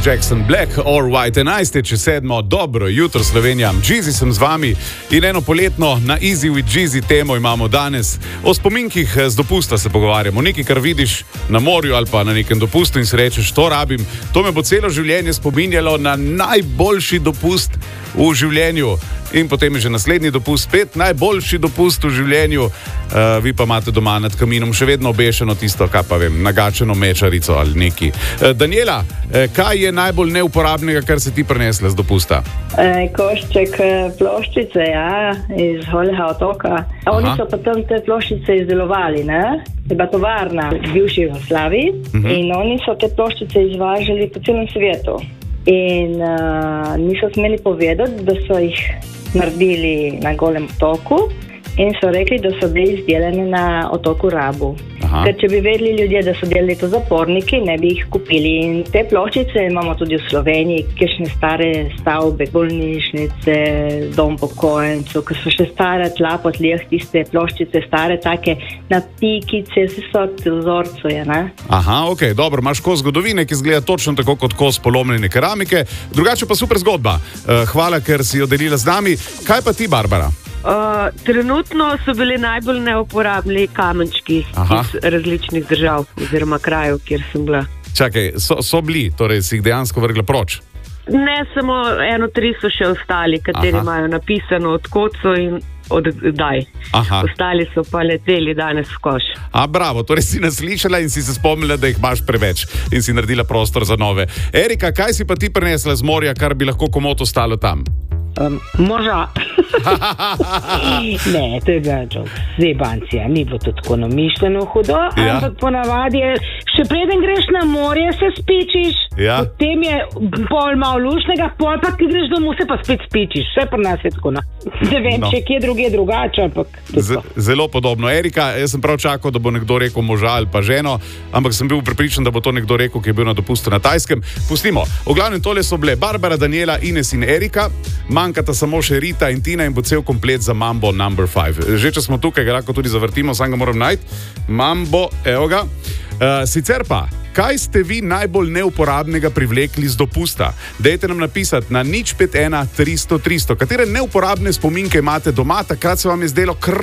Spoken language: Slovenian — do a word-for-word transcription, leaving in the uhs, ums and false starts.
Jackson, Black or White and Ice, če sedmo, dobro jutro Slovenija, Jeezy sem z vami in eno poletno na Easy with Jeezy temo imamo danes. O spominkih z dopusta se pogovarjamo, nekaj, kar vidiš na morju ali pa na nekem dopustu in si rečeš, to rabim, to me bo celo življenje spominjalo na najboljši dopust v življenju. In potem je že naslednji dopust, spet najboljši dopust v življenju. Uh, vi pa imate doma nad kaminom še vedno obešeno tisto, kaj pa vem, nagačeno mečarico ali neki. Uh, Daniela, uh, kaj je najbolj neuporabnega, kar se ti prinesla z dopusta? E, košček ploščice, ja, iz Holega otoka. Oni Aha. so potem te ploščice izdelovali, ne? Je bila tovarna v bivši Jugoslaviji uh-huh. in oni so te ploščice izvažali po celem svetu. In uh, niso smeli povedati, da so jih naredili na Golem otoku in so rekli, da so bili izdelane na otoku Rabu. Aha. Ker če bi vedeli ljudje, da so delali to zaporniki, ne bi jih kupili. In te ploščice imamo tudi v Sloveniji, kakšne stare stavbe, bolnišnice, dom pokojencev, ki so še stare tla po tleh, tiste ploščice stare, take na pikice, vse so v vzorcu, je, ne? Aha, ok, dobro, imaš kos zgodovine, ki izgleda točno tako kot kos polomljene keramike, drugače pa super zgodba. Uh, hvala, ker si jo delila z nami. Kaj pa ti, Barbara? Uh, trenutno so bili najbolj neuporabni kamenčki Aha. iz različnih držav oziroma krajev, kjer sem bila. Čakaj, so, so bili, torej si jih dejansko vrgla proč? Ne, samo eno, tri so še ostali, kateri Aha. imajo napisano odkot so in oddaj. Ostali so pa leteli danes v koš. A, bravo, torej si nas slišala in si se spomnila, da jih imaš preveč in si naredila prostor za nove. Erika, kaj si pa ti prinesla z morja, kar bi lahko komot ostalo tam? Um, moža. Ne, to je bilo zebancija, ni bilo to tako namišljeno hudo, ja. ampak ponavadi je, še preden greš na morje, se spičiš, ja. potem je pol malo lušnega, pol pa ki greš domov, se pa spet spičiš, vse pri nas je tako, no. Ne vem, no. če kje druge drugače, ampak Z, zelo podobno. Erika, jaz sem prav čakal, da bo nekdo rekel moža ali pa ženo, ampak sem bil prepričan, da bo to nekdo rekel, ki je bil na dopustu na Tajskem. Pustimo. V glavnem tole so bile Barbara, Daniela, Ines in Erika. Manjkata samo še Rita in Tina in bo cel komplet za Mambo number five. Že če smo tukaj, ga lahko tudi zavrtimo, sam ga moram najti. Mambo, evo ga. Uh, sicer pa, kaj ste vi najbolj neuporabnega privlekli z dopusta? Dajte nam napisati na nič pet ena tristo tristo. Katere neuporabne spominke imate doma, takrat se vam je zdelo kr